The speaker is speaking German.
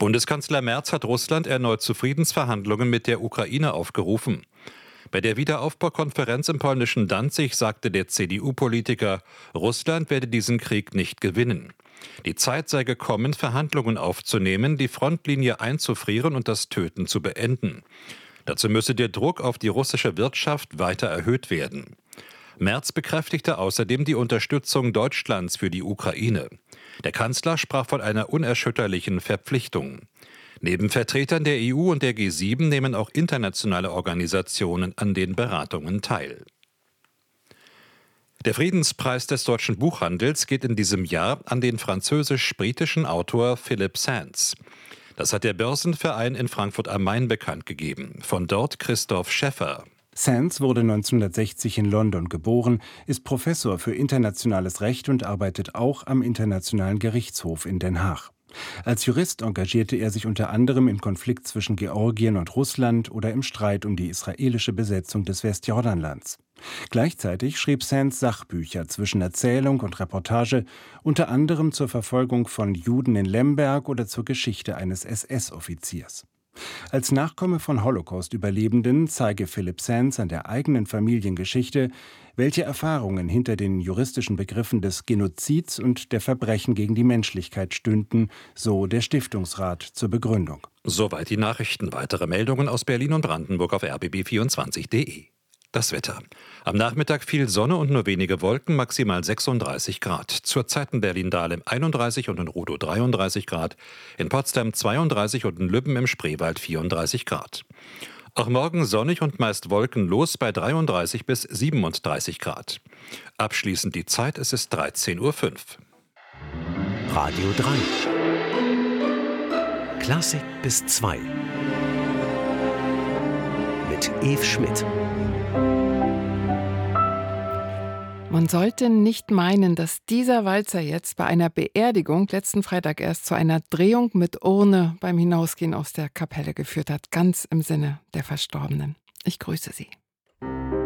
Bundeskanzler Merz hat Russland erneut zu Friedensverhandlungen mit der Ukraine aufgerufen. Bei der Wiederaufbaukonferenz im polnischen Danzig sagte der CDU-Politiker, Russland werde diesen Krieg nicht gewinnen. Die Zeit sei gekommen, Verhandlungen aufzunehmen, die Frontlinie einzufrieren und das Töten zu beenden. Dazu müsse der Druck auf die russische Wirtschaft weiter erhöht werden. Merz bekräftigte außerdem die Unterstützung Deutschlands für die Ukraine. Der Kanzler sprach von einer unerschütterlichen Verpflichtung. Neben Vertretern der EU und der G7 nehmen auch internationale Organisationen an den Beratungen teil. Der Friedenspreis des deutschen Buchhandels geht in diesem Jahr an den französisch-britischen Autor Philip Sands. Das hat der Börsenverein in Frankfurt am Main bekannt gegeben. Von dort Christoph Schäffer. Sands wurde 1960 in London geboren, ist Professor für internationales Recht und arbeitet auch am Internationalen Gerichtshof in Den Haag. Als Jurist engagierte er sich unter anderem im Konflikt zwischen Georgien und Russland oder im Streit um die israelische Besetzung des Westjordanlands. Gleichzeitig schrieb Sands Sachbücher zwischen Erzählung und Reportage, unter anderem zur Verfolgung von Juden in Lemberg oder zur Geschichte eines SS-Offiziers. Als Nachkomme von Holocaust-Überlebenden zeige Philip Sands an der eigenen Familiengeschichte, welche Erfahrungen hinter den juristischen Begriffen des Genozids und der Verbrechen gegen die Menschlichkeit stünden, so der Stiftungsrat zur Begründung. Soweit die Nachrichten. Weitere Meldungen aus Berlin und Brandenburg auf rbb24.de. Das Wetter. Am Nachmittag viel Sonne und nur wenige Wolken, maximal 36 Grad. Zurzeit in Berlin-Dahlem 31 und in Rudow 33 Grad, in Potsdam 32 und in Lübben im Spreewald 34 Grad. Auch morgen sonnig und meist wolkenlos bei 33 bis 37 Grad. Abschließend die Zeit, es ist 13:05 Uhr. Radio 3. Klassik bis 2. Mit Eve Schmidt. Man sollte nicht meinen, dass dieser Walzer jetzt bei einer Beerdigung letzten Freitag erst zu einer Drehung mit Urne beim Hinausgehen aus der Kapelle geführt hat, ganz im Sinne der Verstorbenen. Ich grüße Sie.